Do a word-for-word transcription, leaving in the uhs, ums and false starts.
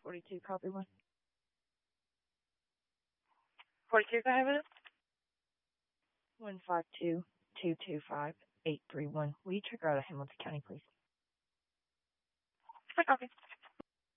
forty-two, copy one. forty-two, can I have it? one five two, two two five, eight three one. Will you check out of Hamilton County, please? I copy.